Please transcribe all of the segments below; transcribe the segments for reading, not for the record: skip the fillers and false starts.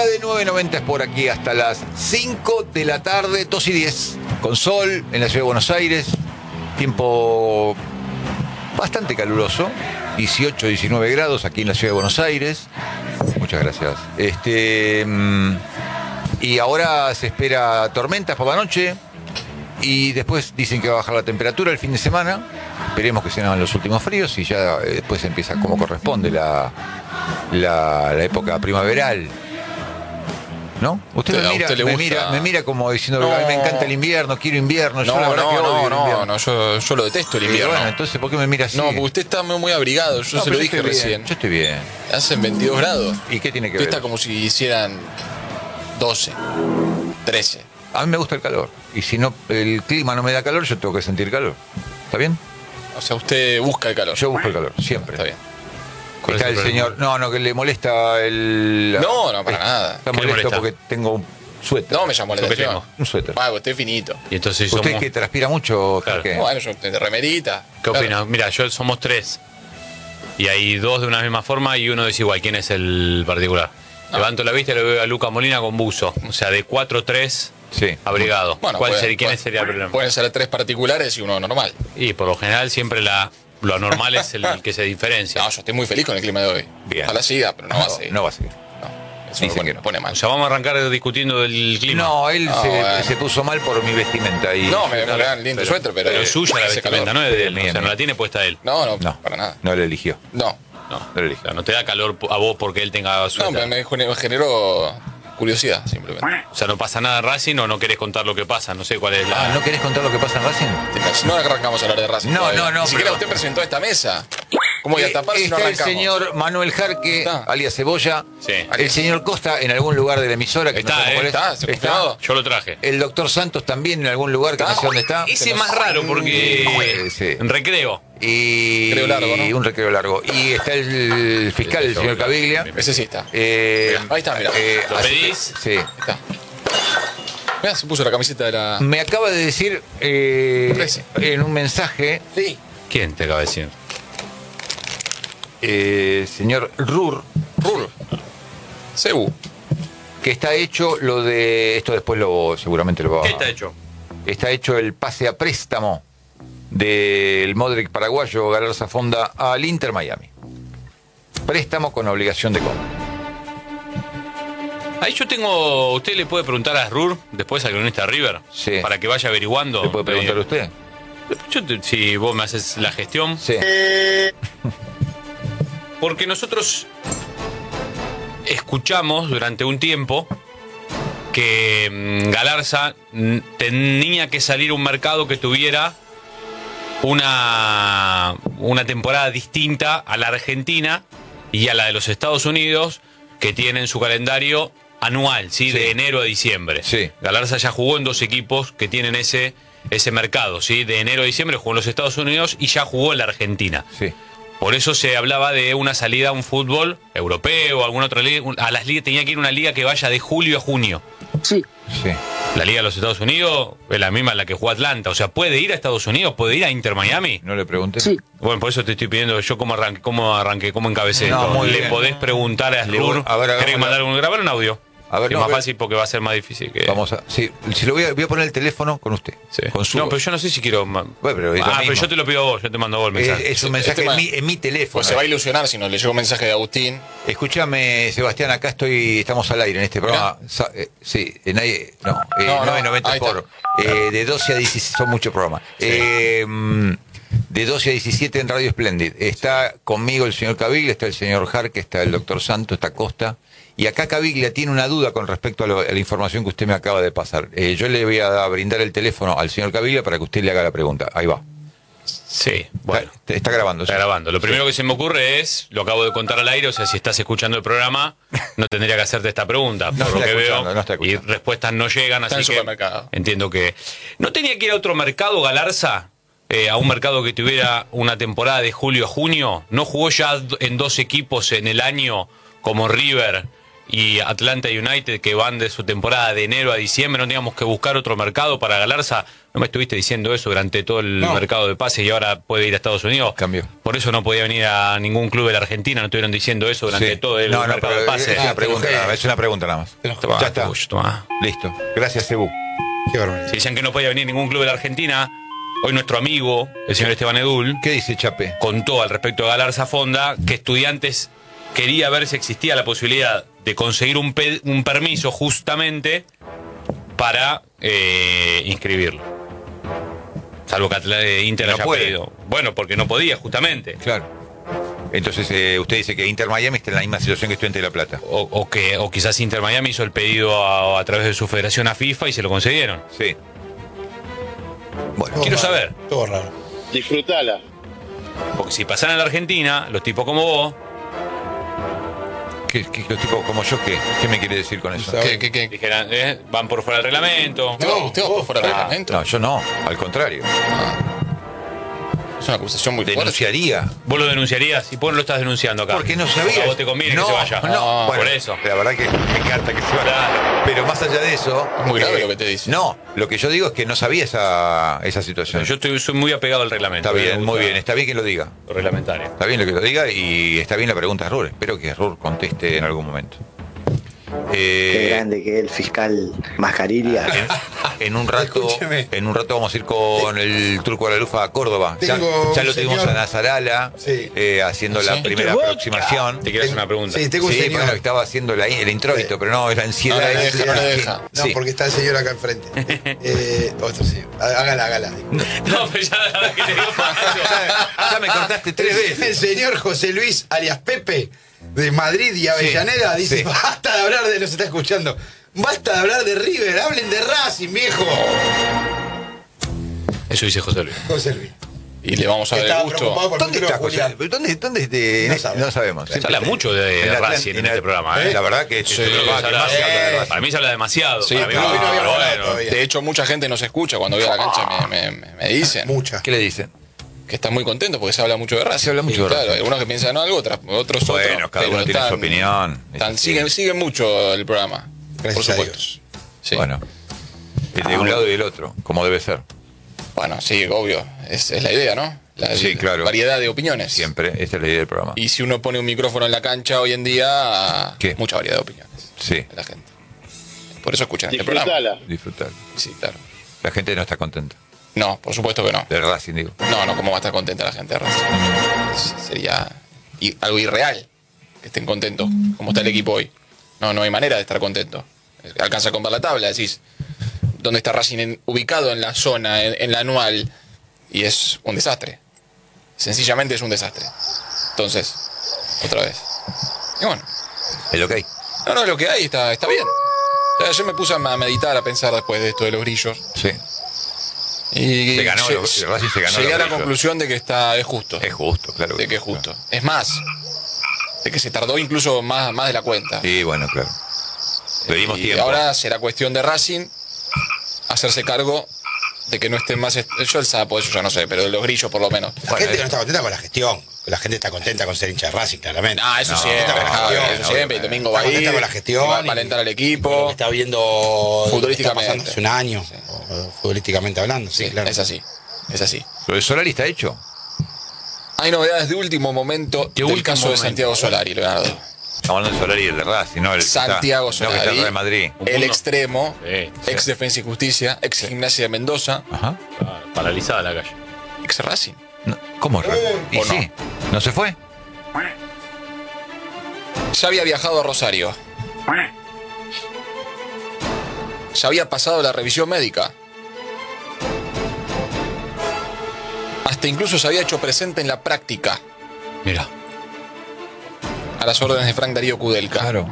de 990 es por aquí hasta las 5 de la tarde, 2 y 10, con sol en la ciudad de Buenos Aires, tiempo bastante caluroso, 18, 19 grados aquí en la ciudad de Buenos Aires. Muchas gracias. Y ahora se espera tormentas por la noche y después dicen que va a bajar la temperatura el fin de semana. Esperemos que sean los últimos fríos y ya después empieza como corresponde la época primaveral. ¿No? Usted me mira como diciendo que a mí me encanta el invierno, quiero invierno. Yo la verdad que odio el invierno. Yo lo detesto el invierno. Bueno, entonces ¿por qué me mira así? No, porque usted está muy abrigado, yo se lo dije recién. Yo estoy bien. Hacen 22 grados. ¿Y qué tiene que usted ver? está como si hicieran 12, 13. A mí me gusta el calor. Y si no el clima no me da calor, yo tengo que sentir calor. ¿Está bien? O sea, usted busca el calor. Yo busco el calor, siempre. Está bien. Está el señor. No, que le molesta el. No, para nada. Está molesto porque tengo un suéter. No me llamó la atención. Un suéter. Usted es finito. Y entonces ¿Usted que transpira mucho? Claro. ¿Qué? Bueno, yo de remerita. ¿Qué opina? Mira, somos 3. Y hay 2 de una misma forma y uno desigual. ¿Quién es el particular? Levanto la vista y le veo a Luca Molina con buzo. O sea, de 4-3 abrigado. Bueno, ¿Quién sería el problema? Pueden ser 3 particulares y uno normal. Y por lo general siempre lo anormal es el que se diferencia. No, yo estoy muy feliz con el clima de hoy. Bien. Ojalá siga, pero no va a seguir. No va a seguir. No, eso Dicen me que no. pone mal. O sea, vamos a arrancar discutiendo del clima. No, él se puso mal por mi vestimenta. Y No, me dan lindo suéter, pero es suya la vestimenta, no es de él. O sea, no la tiene puesta él. No, para nada. No le eligió. No, No te da calor a vos porque él tenga suéter. No, me generó curiosidad, simplemente. O sea, no pasa nada en Racing o no querés contar lo que pasa. No sé cuál es la... ¿No querés contar lo que pasa en Racing? No arrancamos a hablar de Racing. No. Ni siquiera usted presentó esta mesa. ¿Cómo voy a tapar si no Está el arrancamos? señor Manuel Jarque, alias Cebolla. Sí. El señor Costa en algún lugar de la emisora. Que no sabemos cuál es. ¿Se confirmado? Yo lo traje. El doctor Santos también en algún lugar que no sé dónde está. Ese es más raro porque... En recreo. Y Recreo largo, ¿no? un recreo largo. Y está el fiscal, el señor Caviglia. Ese sí está. Ahí está, mirá. ¿Lo pedís? Sí. Está. Mirá, se puso la camiseta de la... Me acaba de decir en un mensaje... Sí. ¿Quién te acaba de decir? Señor Rur, Cebu. que está hecho lo de... Esto después seguramente lo va a... ¿Qué está hecho? Está hecho el pase a préstamo del Modric paraguayo Galarza Fonda al Inter Miami. Préstamo con obligación de compra. Ahí yo tengo... Usted le puede preguntar a Rur, después al cronista River, Sí. para que vaya averiguando. ¿Le puede preguntar a usted? Si vos me haces la gestión. Sí. Porque nosotros escuchamos durante un tiempo que Galarza tenía que salir a un mercado que tuviera una temporada distinta a la Argentina y a la de los Estados Unidos, que tienen su calendario anual, ¿sí? De enero a diciembre. Sí. Galarza ya jugó en 2 equipos que tienen ese mercado, ¿sí? De enero a diciembre jugó en los Estados Unidos y ya jugó en la Argentina. Sí. Por eso se hablaba de una salida a un fútbol europeo o alguna otra liga. A las ligas tenía que ir una liga que vaya de julio a junio. Sí. La liga de los Estados Unidos es la misma en la que jugó Atlanta. O sea, ¿puede ir a Estados Unidos? ¿Puede ir a Inter Miami? No le pregunté. Sí. Bueno, por eso te estoy pidiendo yo cómo arranqué, cómo encabecé. No, muy ¿Le bien. podés preguntar a Slur? A ver, ¿Querés grabar un audio? A ver, es no, más a ver. fácil porque va a ser más difícil que... Vamos a... Sí, si lo voy a poner el teléfono con usted. Sí. Con su... No, pero yo no sé si quiero... Bueno, pero es lo pero mismo. yo te lo pido a vos, yo te mando a vos el mensaje. Es un mensaje en mi teléfono. Pues se va a ilusionar si no le llegó un mensaje de Agustín. Escúchame, Sebastián, acá estamos al aire en este programa. Sí, nadie... No, 990 ahí por... de 12 a 16, son muchos programas. De 12 a 17 en Radio Splendid. Está conmigo el señor Caviglia, está el señor Jarque, está el doctor Santos, está Costa. Y acá Caviglia tiene una duda con respecto a la información que usted me acaba de pasar. Yo le voy a brindar el teléfono al señor Caviglia para que usted le haga la pregunta. Ahí va. Sí, bueno. Está grabando. Está grabando. Lo primero que se me ocurre es, lo acabo de contar al aire, o sea, si estás escuchando el programa, no tendría que hacerte esta pregunta, No por lo está que escuchando, veo, no está y escuchando. respuestas no llegan, Está en así el que supermercado. entiendo que... ¿No tenía que ir a otro mercado, Galarza? A un mercado que tuviera una temporada de julio a junio. ¿No jugó ya en 2 equipos en el año como River y Atlanta United, que van de su temporada de enero a diciembre, no teníamos que buscar otro mercado para Galarza. No me estuviste diciendo eso durante todo el mercado de pases y ahora puede ir a Estados Unidos. Cambió. Por eso no podía venir a ningún club de la Argentina, no estuvieron diciendo eso durante todo el mercado de pases. Es una pregunta nada más. Tomá, Ya está. tomá. Listo. Gracias, Ebu. Qué barbaridad. Si decían que no podía venir ningún club de la Argentina, hoy nuestro amigo, el señor Esteban Edul, ¿Qué dice Chape? contó al respecto de Galarza Fonda que Estudiantes quería ver si existía la posibilidad de conseguir un permiso justamente para inscribirlo. Salvo que Inter No haya puede. pedido. Bueno, porque no podía, justamente. Claro. Entonces, usted dice que Inter Miami está en la misma situación que Estudiantes de La Plata. O quizás Inter Miami hizo el pedido a través de su federación a FIFA y se lo concedieron. Sí. Bueno, Todo quiero raro, saber. Todo raro. Disfrutala. Porque si pasaran a la Argentina, los tipos como vos, los tipos como yo, ¿qué me quiere decir con eso? ¿Qué? dijeran, van por fuera del reglamento. No, usted va por fuera del Ah, reglamento. No, yo no, al contrario. Es una acusación muy fuerte. Denunciaría. Vos lo denunciarías y vos no lo estás denunciando acá. Porque no sabía. A vos te conviene no, que se vaya. No, bueno, por eso. La verdad que me encanta que se vaya. Claro. Pero más allá de eso. Es muy grave lo que te dice. No, lo que yo digo es que no sabía esa situación. Yo soy muy apegado al reglamento. Está Me bien, gusta muy bien. Está bien que lo diga. Lo reglamentario. Está bien lo que lo diga y está bien la pregunta de Rur. Espero que Rur conteste en algún momento. Qué grande que es el fiscal Mascarilla. En un rato Escúcheme. vamos a ir con el Turco de la Lufa a Córdoba. Ya Tengo lo un tuvimos señor- a Nazarala Sí. haciendo la ¿Sí? primera aproximación. Te quiero hacer una pregunta. Sí, tengo un Sí, señor. bueno, estaba haciendo el introito, pero no, es la ansiedad. No le deja, no le que- deja. No, sí. porque está el señor acá enfrente. Otro señor. Hágala. No, pero ya la verdad que te digo Ya me cortaste 3 El veces. señor José Luis, alias Pepe, de Madrid y Avellaneda, dice, sí. basta de hablar de... Nos está escuchando. Basta de hablar de River, hablen de Racing, viejo. Eso dice José Luis. José Luis. Y le vamos a dar Estaba el gusto. preocupado por el ¿Dónde futuro está de José? Julián. ¿Dónde No sabemos. No sabemos. Se habla mucho de En Racing en este programa, ¿eh? La verdad que este Sí, es el programa Se que habla- más se habla de Racing. para mí se habla demasiado. Sí, para mí pero no, hoy no habíamos pero hablado bueno. todavía. De hecho, mucha gente nos escucha cuando voy a la cancha. Me dicen Mucha. ¿Qué le dicen? que están muy contentos porque se habla mucho de Racing. Se habla mucho de Claro, Racing. algunos que piensan algo, otros Bueno, otros. cada pero uno tiene su opinión. están- Es así. siguen mucho el programa. Gracias por a supuesto. Dios. Sí. Bueno, el de un lado y del otro, como debe ser. Bueno, sí, obvio. Es la idea, ¿no? Sí, claro. Variedad de opiniones. Siempre, esta es la idea del programa. Y si uno pone un micrófono en la cancha hoy en día, ¿Qué? mucha variedad de opiniones Sí, de la gente. Por eso escuchan este programa. Disfrutala. disfrutar. Sí, claro. La gente no está contenta. No, por supuesto que no. Del Racing, digo. No, ¿cómo va a estar contenta la gente de Racing? Sería algo irreal que estén contentos, como está el equipo hoy. No hay manera de estar contento. Alcanza con ver la tabla, decís, ¿dónde está Racing ubicado en la zona, en la anual? Y es un desastre. Sencillamente es un desastre. Entonces, otra vez. Y bueno, Es lo que hay. no, lo que hay está bien. O sea, yo me puse a meditar, a pensar después de esto de los grillos. Sí. Y Se ganó, el Racing se ganó llegué a la los grillos. conclusión de que es justo. Es justo, claro. De que es justo. Es más, de que se tardó incluso más de la cuenta. Sí, bueno, claro. Pedimos Y tiempo. ahora será cuestión de Racing hacerse cargo de que no estén más. Yo el sapo, eso ya no sé, pero de los grillos por lo menos. La gente no está contenta con la gestión. La gente está contenta con ser hincha de Racing, claramente. Ah, eso No, siempre, está con la Javi, gestión, eso no, siempre. Y no, Domingo está va a ir, contenta con la gestión y va a y- alentar al Lo equipo. que está viendo Futbolísticamente. está pasando hace un año, futbolísticamente hablando, sí, Sí, claro. es así. Es así. Lo de Solari está hecho. Hay novedades de último momento ¿Qué del último caso de momento? Santiago Solari, Leonardo. Estamos hablando de Solari y el de Racing, ¿no? El que Santiago está, no, que está en Solari, Real Madrid. Un el mundo. extremo, Sí, ex Defensa y Justicia, ex Gimnasia de Mendoza, Ajá. Paralizada la calle. ex Racing. No, ¿Cómo? Y ¿O no? sí. ¿No se fue? Ya había viajado a Rosario. Ya había pasado la revisión médica. Hasta incluso se había hecho presente en la práctica Mira. a las órdenes de Frank Darío Kudelka. Claro.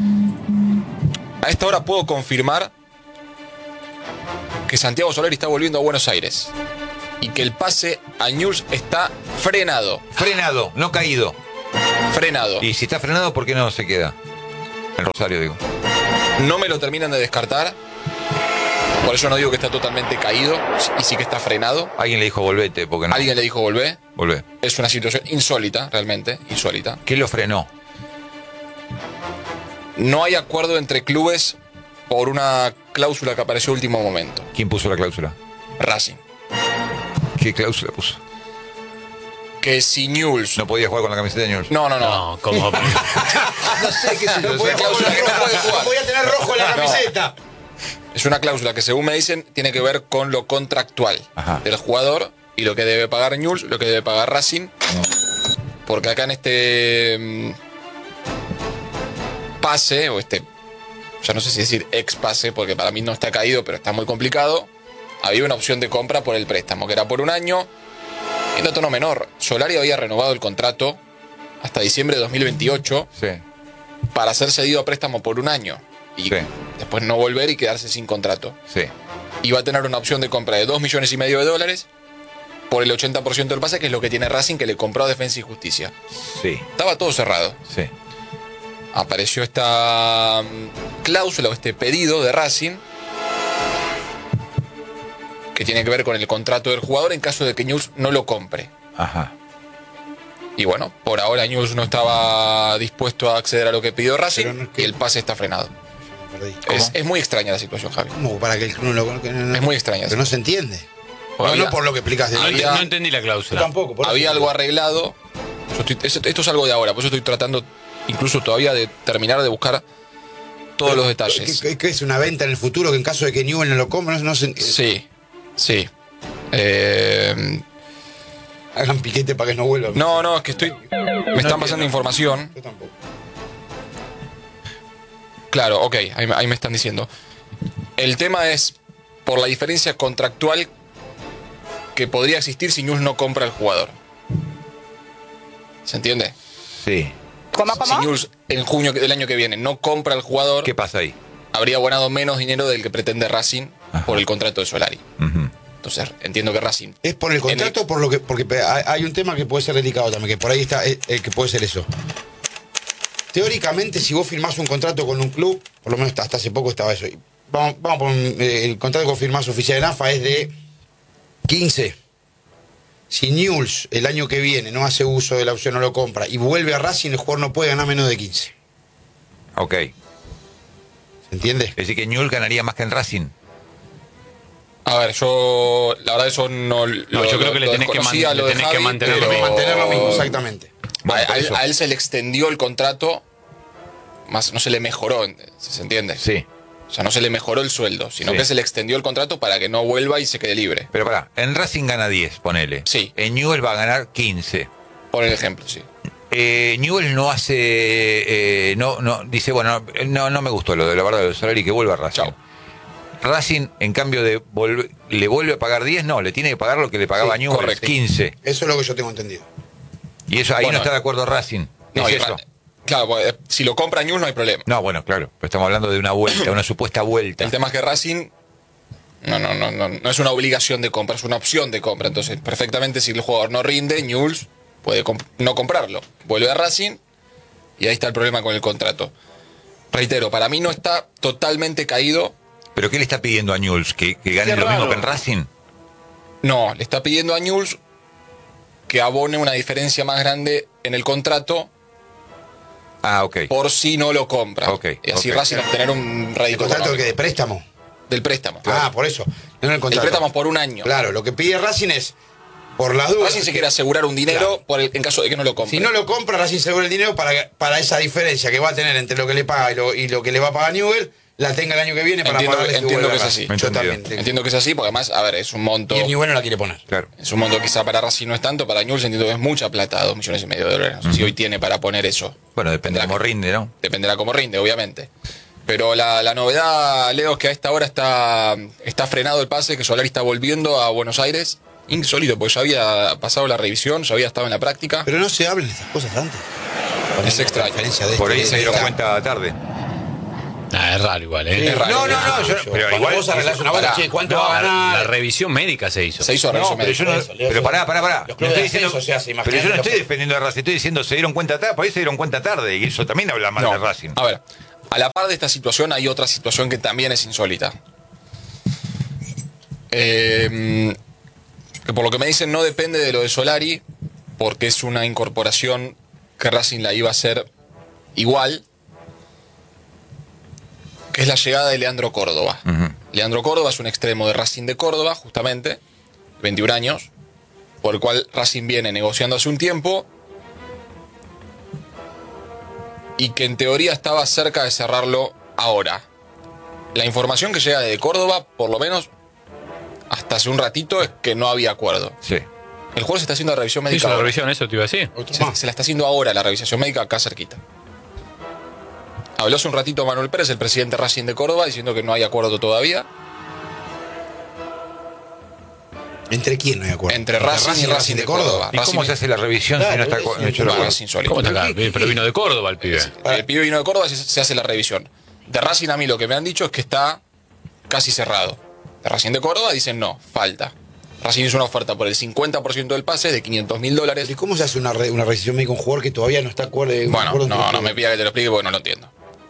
A esta hora puedo confirmar que Santiago Solari está volviendo a Buenos Aires y que el pase a News está frenado. Frenado, no caído. Frenado. Y si está frenado, ¿por qué no se queda? En Rosario, digo. No me lo terminan de descartar. Por eso no digo que está totalmente caído y sí que está frenado. Alguien le dijo volvete, porque no. Alguien le dijo volvé. Volvé. Es una situación insólita, realmente, insólita. ¿Qué lo frenó? No hay acuerdo entre clubes por una cláusula que apareció a último momento. ¿Quién puso la cláusula? Racing. ¿Qué cláusula puso? Que si Newell's... No podía jugar con la camiseta de Newell's. No. No, como. No sé qué es eso. No podía No podía tener rojo en la camiseta. Es una cláusula que, según me dicen, tiene que ver con lo contractual del jugador y lo que debe pagar Newell's, lo que debe pagar Racing. Porque acá en este pase, o ya no sé si decir ex pase, porque para mí no está caído, pero está muy complicado, había una opción de compra por el préstamo, que era por un año. Y un dato no menor, Solari había renovado el contrato hasta diciembre de 2028 para ser cedido a préstamo por un año. Y después no volver y quedarse sin contrato. Iba a tener una opción de compra de $2,5 millones por el 80% del pase, que es lo que tiene Racing, que le compró a Defensa y Justicia. Estaba todo cerrado. Apareció esta cláusula o este pedido de Racing que tiene que ver con el contrato del jugador en caso de que Newell's no lo compre. Y bueno, por ahora Newell's no estaba dispuesto a acceder a lo que pidió Racing y el pase está frenado. Es muy extraña la situación, Javi. ¿Cómo? Para que el club no lo... Es muy extraña. Pero no se entiende. Había, no por lo que explicaste. No entendí la cláusula. Yo tampoco. Había algo arreglado. Esto es algo de ahora, por eso estoy tratando incluso todavía de terminar de buscar todos los detalles. ¿Qué es una venta en el futuro que en caso de que Newell no lo compre no se... Sí. Hagan piquete para que no vuelva. No, es que me están pasando información. Yo tampoco. Claro, ok, ahí me están diciendo. El tema es por la diferencia contractual que podría existir si Newell's no compra al jugador. ¿Se entiende? Sí. ¿Cómo? Si Newell's en junio del año que viene no compra al jugador, ¿Qué pasa ahí? habría abonado menos dinero del que pretende Racing por el contrato de Solari. Entonces, entiendo que Racing... ¿Es por el contrato o por lo que...? Porque hay un tema que puede ser delicado también, que por ahí está, que puede ser eso. Teóricamente, si vos firmás un contrato con un club, por lo menos hasta hace poco estaba eso. Vamos por el contrato que vos firmás oficial de AFA es de 15. Si Newell's el año que viene no hace uso de la opción, no lo compra y vuelve a Racing, el jugador no puede ganar menos de 15. Ok. ¿Se entiende? Es decir, que Newell's ganaría más que en Racing. A ver, yo... La verdad eso no... yo creo que le tenés que mantener lo mismo. Mantener lo mismo, exactamente. Bueno, a él se le extendió el contrato, más no se le mejoró, ¿se entiende? Sí. O sea, no se le mejoró el sueldo, sino que se le extendió el contrato para que no vuelva y se quede libre. Pero pará, en Racing gana 10, ponele. Sí. En Newell's va a ganar 15. Por el ejemplo, sí. Newell's no hace... dice, bueno, no me gustó lo de la verdad de Solari, que vuelva a Racing. Chao. Racing, en cambio de le vuelve a pagar 10, no, le tiene que pagar lo que le pagaba Newell's, correcto. 15. Eso es lo que yo tengo entendido. Y eso ahí Bueno, no está de acuerdo Racing. No, ¿Es y eso? Claro, pues, si lo compra Newell's no hay problema. No, bueno, claro. Pero estamos hablando de una vuelta, una supuesta vuelta. El tema es que Racing no es una obligación de compra, es una opción de compra. Entonces, perfectamente, si el jugador no rinde, Newell's puede no comprarlo. Vuelve a Racing y ahí está el problema con el contrato. Reitero, para mí no está totalmente caído. ¿Pero qué le está pidiendo a Newell's? ¿Que gane lo mismo que en Racing? No, le está pidiendo a Newell's que abone una diferencia más grande en el contrato Ah, ok. por si no lo compra. Ok, Y así ok. Racing obtener un ¿El rédito contrato económico. que de préstamo? Del préstamo. Ah, por eso. No en el El contrato. préstamo por un año. Claro, lo que pide Racing es, por las dudas... Racing se quiere asegurar un dinero Claro. en caso de que no lo compre. Si no lo compra, Racing segura el dinero para esa diferencia que va a tener entre lo que le paga y lo que le va a pagar Newell, la tenga el año que viene para pagarle si entiendo vuelve que a es Racing. así. Yo Entendido. también. Entiendo que es así, porque además, a ver, es un monto. Y el Newell no la quiere poner. Claro. Es un monto quizá para Racing no es tanto, para Newell's entiendo que es mucha plata, $2,5 millones. No sé si hoy tiene para poner eso. Bueno, depende de cómo rinde, ¿no? Dependerá cómo rinde, obviamente. Pero la novedad, Leo, es que a esta hora está frenado el pase, que Solari está volviendo a Buenos Aires. Insólito, porque ya había pasado la revisión, ya había estado en la práctica. Pero no se hablen de estas cosas antes. Es extraño. Diferencia de Por este, ahí se de dieron esta. cuenta tarde. Es raro igual, ¿eh? Es raro. No, pero Cuando igual... vos arreglás una bola, che, ¿cuánto va a La ganar? revisión médica se hizo. Se hizo a No, revisión pero yo médica. no... Eso, Leo, Pero eso. pará. Los No clubes estoy de diciendo... ascenso se hace, Pero imagínate yo no lo estoy que- defendiendo a Racing, estoy diciendo se dieron cuenta tarde, por ahí se dieron cuenta tarde, y eso también habla mal de Racing. A ver, a la par de esta situación hay otra situación que también es insólita. Que por lo que me dicen no depende de lo de Solari, porque es una incorporación que Racing la iba a hacer igual, que es la llegada de Leandro Córdoba. Leandro Córdoba es un extremo de Racing de Córdoba, justamente, 21 años, por el cual Racing viene negociando hace un tiempo y que en teoría estaba cerca de cerrarlo ahora. La información que llega de Córdoba, por lo menos hasta hace un ratito, es que no había acuerdo. Sí. El jugador se está haciendo la revisión médica Hizo la ahora. revisión, eso te iba a decir. Se la está haciendo ahora la revisión médica acá cerquita. Habló hace un ratito Manuel Pérez, el presidente Racing de Córdoba, diciendo que no hay acuerdo todavía. ¿Entre quién no hay acuerdo? Entre Racing y Racing de Córdoba. ¿Y cómo se hace la revisión si no está hecho el acuerdo? Es insólito. ¿Cómo está acá? Pero vino de Córdoba el pibe. El pibe vino de Córdoba y se hace la revisión. De Racing a mí lo que me han dicho es que está casi cerrado. De Racing de Córdoba dicen no, falta. Racing hizo una oferta por el 50% del pase de $500.000. ¿Y cómo se hace una revisión médica con un jugador que todavía no está acuerdo? Bueno, no me pida que te lo explique porque no lo entiendo.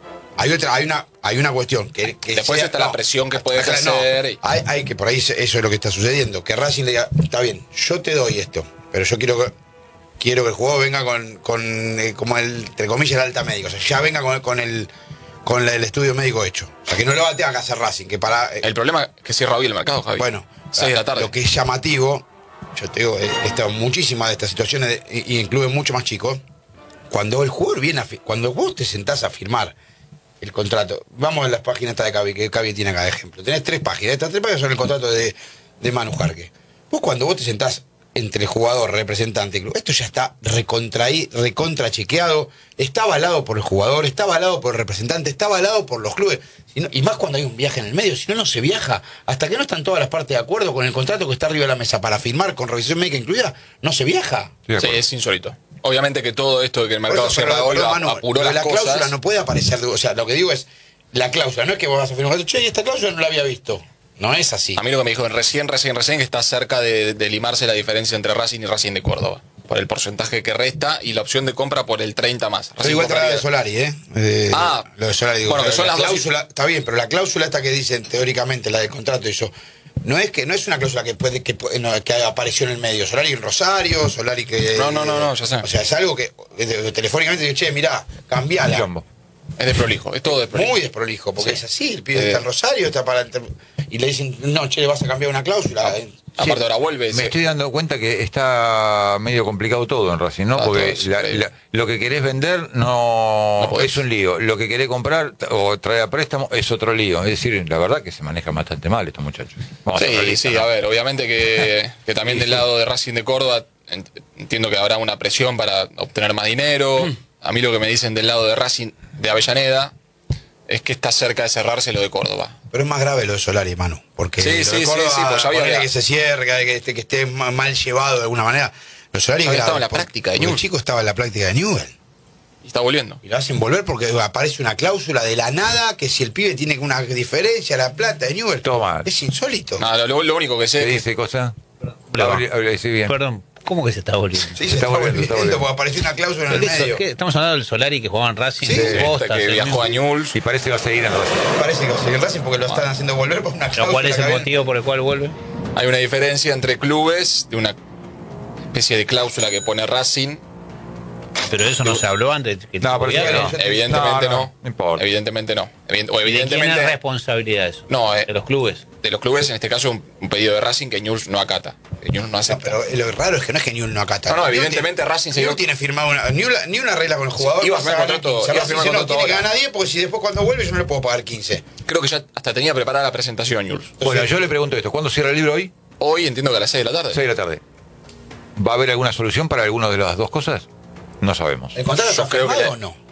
Hay una cuestión que después está la presión que puede ejercer. Hay que por ahí eso es lo que está sucediendo. Que Racing le diga, está bien, yo te doy esto, pero yo quiero que el jugador venga con como el, entre comillas, el alta médica. O sea, ya venga con el estudio médico hecho. O sea, que no lo tenga que hacer Racing. Que para, el problema es que cierra hoy el mercado, Javi. Bueno, 6 de la tarde. Lo que es llamativo, yo te digo, he estado en muchísimas de estas situaciones y incluye mucho más chicos. Cuando el jugador viene cuando vos te sentás a firmar el contrato, vamos a las páginas esta de Cavi, que Cavi tiene acá de ejemplo. Tenés 3 páginas, estas 3 páginas son el contrato de Manu Jarque. Cuando vos te sentás entre jugador, representante y club, esto ya está recontra chequeado, está avalado por el jugador, está avalado por el representante, está avalado por los clubes. Y más cuando hay un viaje en el medio, si no se viaja. Hasta que no están todas las partes de acuerdo con el contrato que está arriba de la mesa para firmar con revisión médica incluida, no se viaja. Sí, es insólito. Obviamente que todo esto de que el mercado cierra hoy apuró las cosas. La cláusula no puede aparecer, o sea, lo que digo es, la cláusula, no es que vos vas a firmar, che, esta cláusula no la había visto. No es así. A mí lo que me dijo recién que está cerca de limarse la diferencia entre Racing y Racing de Córdoba. Por el porcentaje que resta y la opción de compra por el 30 más. Pero igual trae de Solari, lo de Solari, digo, bueno, que son las cláusula, está bien, pero la cláusula esta que dicen teóricamente, la del contrato, eso, no es una cláusula que apareció en el medio. Solari en Rosario, Solari que. No, ya sé. O sea, es algo que telefónicamente dice, che, mirá, cambiala. Es desprolijo, es todo desprolijo. Muy desprolijo, porque es así, el pibe está en Rosario, está para. Y le dicen, no, che, le vas a cambiar una cláusula. Aparte ahora vuelve. Me estoy dando cuenta que está medio complicado todo en Racing, ¿no? Porque lo que querés vender no es un lío. Lo que querés comprar o traer a préstamo es otro lío. Es decir, la verdad que se manejan bastante mal estos muchachos. A ver, obviamente que también del lado de Racing de Córdoba entiendo que habrá una presión para obtener más dinero. A mí lo que me dicen del lado de Racing de Avellaneda es que está cerca de cerrarse lo de Córdoba. Pero es más grave lo de Solari, Manu. Porque Córdoba, pues sabía que se cierre, que esté mal llevado de alguna manera. Lo de Solari estaba en la práctica de Newell. El chico estaba en la práctica de Newell. Y está volviendo. Y lo hacen volver porque aparece una cláusula de la nada que si el pibe tiene una diferencia, la plata de Newell. Toma. Es insólito. No, lo único que sé. ¿Qué dice cosa? Perdón. ¿Cómo que se está volviendo? Sí, se está volviendo porque apareció una cláusula en el medio. Estamos hablando del Solari que jugaba en Racing. Que viajó a Newell's. Y parece que va a seguir en Racing. Parece que va a seguir en Racing porque lo están haciendo volver por una cláusula. ¿Pero cuál es el motivo por el cual vuelve? Hay una diferencia entre clubes de una especie de cláusula que pone Racing. Pero eso no se habló antes. Evidentemente no. No importa. Evidentemente no. ¿De quién es responsabilidad eso? No, de los clubes. De los clubes, en este caso, un pedido de Racing que Newell's no acata. Newell's no acepta. Pero lo raro es que no es que Newell's no acata. No, evidentemente Racing no tiene firmado ni una regla con el jugador. Iba a firmar contrato. No tiene que ganar 10 porque si después cuando vuelve yo no le puedo pagar 15. Creo que ya hasta tenía preparada la presentación Newell's. Bueno, yo le pregunto esto. ¿Cuándo cierra el libro hoy? Hoy entiendo que a las 6 de la tarde. 6 de la tarde. ¿Va a haber alguna solución para alguna de las dos cosas? No sabemos. ¿El contrato está firmado o no?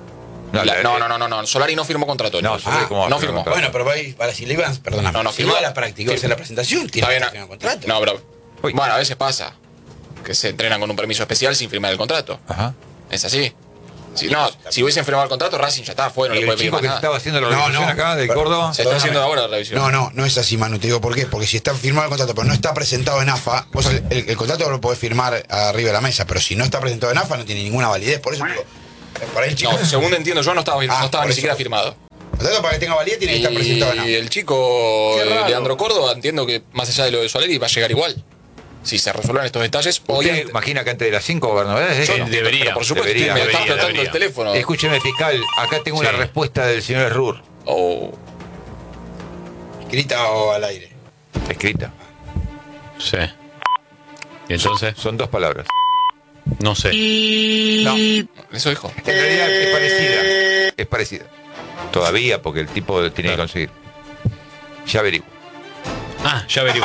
No. Solari no firmó contrato. No firmó. Bueno, pero para si le iban, perdóname. No, si iba a la práctica, hacer la presentación, tiene que firmar el contrato. No, pero bueno, a veces pasa que se entrenan con un permiso especial sin firmar el contrato. Ajá. Es así. Si hubiesen firmado el contrato, Racing ya está, fue, no le puede pedir más nada. Estaba haciendo la revisión acá de Córdoba. Se está haciendo ahora la revisión. No es así, Manu, te digo por qué. Porque si está firmado el contrato, pero no está presentado en AFA, vos el contrato lo podés firmar arriba de la mesa, pero si no está presentado en AFA no tiene ninguna validez. Por eso digo, para el chico. No, según entiendo yo, no estaba ni siquiera firmado. El contrato para que tenga validez tiene que estar presentado en AFA. Y el chico Leandro Córdoba, entiendo que más allá de lo de Solari va a llegar igual. Si se resuelven estos detalles, ¿Usted imagina que antes de las 5 gobernadores? Debería, por supuesto, me está explotando el teléfono. Escúcheme, fiscal, acá tengo una respuesta del señor Rur. Oh. ¿Escrita o al aire? Escrita. Sí. ¿Y entonces? Son 2 palabras. No sé. No, Eso dijo. en realidad es parecida. Es parecida. Todavía, porque el tipo tiene que conseguir. Ya averiguo. Ah, ya averigué.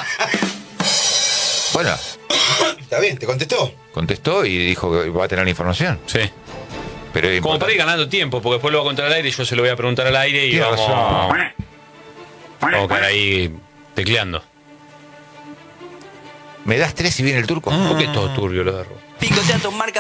Bueno, Está bien, ¿te contestó? contestó y dijo que va a tener la información. Sí. Pero es Como para ir importante. ganando tiempo, porque después lo va a contar al aire y yo se lo voy a preguntar al aire y Tiene vamos razón. a quedar ahí tecleando. ¿Me das 3 y viene el turco? ¿Por qué es todo turbio lo de Arroba? Picotea tu marca.